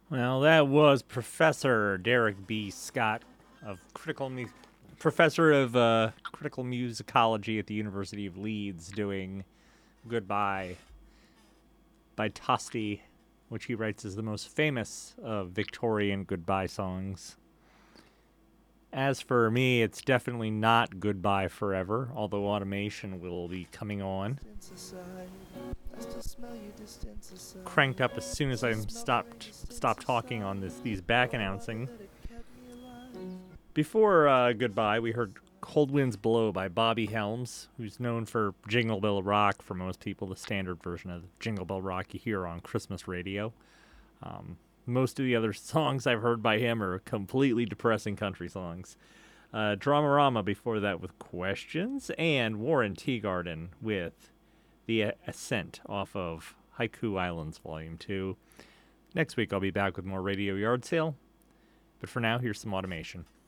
Well, that was Professor Derek B. Scott of professor of critical musicology at the University of Leeds, doing "Goodbye" by Tosti, which he writes is the most famous of Victorian goodbye songs. As for me, it's definitely not Goodbye Forever, although automation will be coming on. Cranked up as soon as I stopped talking on these back announcing. Before Goodbye, we heard Cold Winds Blow by Bobby Helms, who's known for Jingle Bell Rock for most people, the standard version of Jingle Bell Rock you hear on Christmas radio. Most of the other songs I've heard by him are completely depressing country songs. Dramarama before that with Questions, and Warren Teagarden with The Ascent off of Haiku Islands Volume 2. Next week I'll be back with more Radio Yard Sale, but for now, here's some automation.